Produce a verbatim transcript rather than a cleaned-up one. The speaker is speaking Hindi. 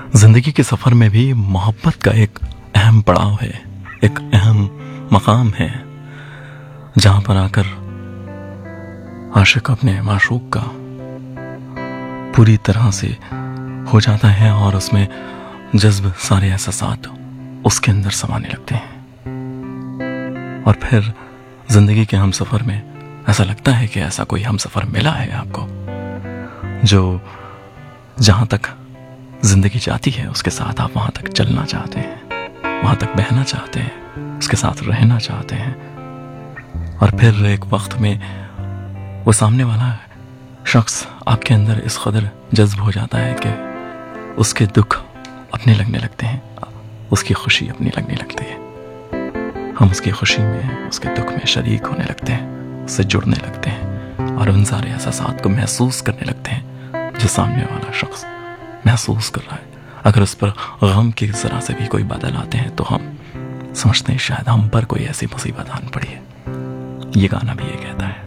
जिंदगी के सफर में भी मोहब्बत का एक अहम पड़ाव है, एक अहम मकाम है, जहां पर आकर आशिक अपने माशूक का पूरी तरह से हो जाता है और उसमें जज्ब सारे एहसासात उसके अंदर समाने लगते हैं। और फिर जिंदगी के हम सफर में ऐसा लगता है कि ऐसा कोई हम सफर मिला है आपको, जो जहां तक जिंदगी जाती है उसके साथ आप वहां तक चलना चाहते हैं, वहां तक बहना चाहते हैं, उसके साथ रहना चाहते हैं। और फिर एक वक्त में वो सामने वाला शख्स आपके अंदर इस कदर जज्ब हो जाता है कि उसके दुख अपने लगने लगते हैं, उसकी खुशी अपनी लगने लगती है। हम उसकी खुशी में, उसके दुख में शरीक होने लगते हैं, उससे जुड़ने लगते हैं और उन सारे एहसासात को महसूस करने लगते हैं जो सामने वाला शख्स महसूस कर रहा है। अगर उस पर गम की जरा से भी कोई बादल आते हैं तो हम समझते हैं शायद हम पर कोई ऐसी मुसीबत आन पड़ी है। ये गाना भी ये कहता है।